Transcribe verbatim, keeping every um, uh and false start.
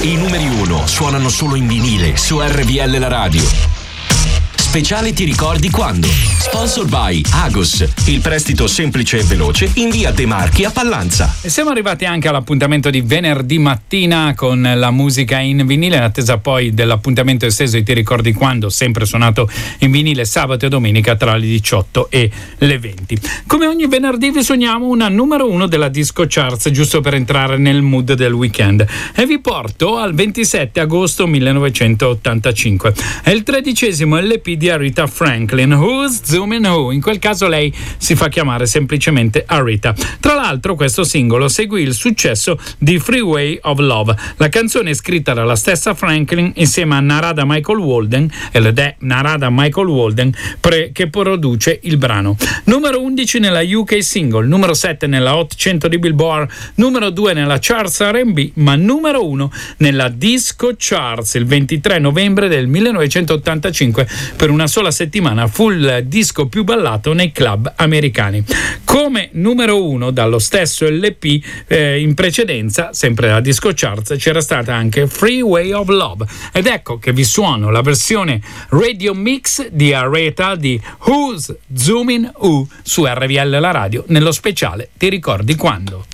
I numeri uno suonano solo in vinile su R V L La Radio. Speciale Ti ricordi quando? Sponsor by Agos, il prestito semplice e veloce in via De Marchi a Pallanza. E siamo arrivati anche all'appuntamento di venerdì mattina con la musica in vinile, in attesa poi dell'appuntamento esteso di Ti ricordi quando, sempre suonato in vinile sabato e domenica tra le diciotto e le venti. Come ogni venerdì vi suoniamo una numero uno della Disco Charts, giusto per entrare nel mood del weekend, e vi porto al ventisette agosto millenovecentottantacinque. È il tredicesimo L P di Aretha Franklin, Who's Zoomin' Who. In quel caso lei si fa chiamare semplicemente Aretha. Tra l'altro questo singolo seguì il successo di Freeway of Love, la canzone scritta dalla stessa Franklin insieme a Narada Michael Walden, ed è Narada Michael Walden pre- che produce il brano. Numero undici nella U K Single, numero sette nella Hot cento di Billboard, numero due nella Charts R and B, ma numero uno nella Disco Charts il ventitré novembre del millenovecentottantacinque, per una sola settimana fu il disco più ballato nei club americani. Come numero uno dallo stesso L P eh, in precedenza, sempre alla Disco Charts, c'era stata anche Freeway of Love, ed ecco che vi suono la versione radio mix di Aretha di Who's Zoomin' Who su R V L La Radio nello speciale Ti ricordi quando?